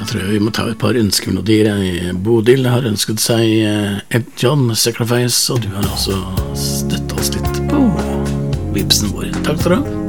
Da tror jeg vi må ta et par ønskemelodier. Bodil har ønsket seg Ed John, Sacrifice, og du har også støttet oss litt på Vipsen vår. Takk skal du ha.